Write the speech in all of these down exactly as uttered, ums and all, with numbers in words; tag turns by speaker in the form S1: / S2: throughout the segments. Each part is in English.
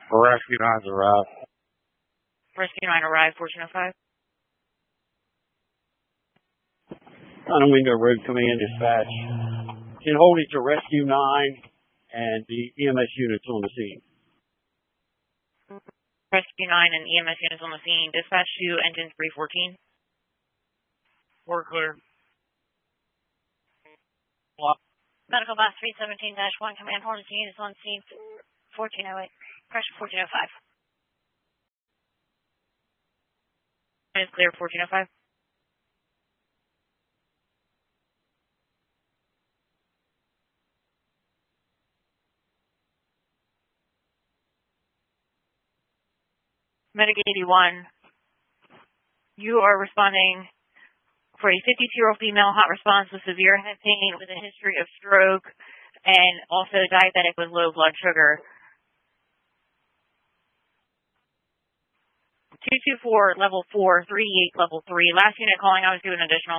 S1: Rescue nine's arrived.
S2: Rescue nine arrived, fourteen oh five.
S1: Hunter Wingo Road Command Dispatch. Can hold it to Rescue nine and the E M S units on the scene.
S2: Rescue nine and E M S units on the scene. Dispatch to engine three fourteen.
S1: We're clear.
S2: Medical bus three seventeen dash one, command Hornets units on scene fourteen oh eight. Pressure fourteen oh five. It's clear, fourteen oh five. Medic eighty-one, you are responding for a fifty-two-year-old female hot response with severe head pain with a history of stroke and also diabetic with low blood sugar. two two four, level four, three eight, level three. Last unit calling, I was doing additional.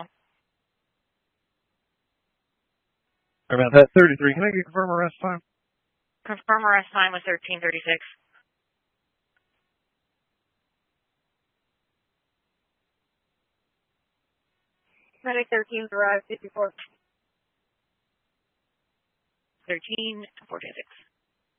S3: About that thirty-three. Can I get confirm arrest time?
S2: Confirm arrest time was thirteen thirty-six. Medic thirteen arrived, fifty-four. thirteen, fourteen, six.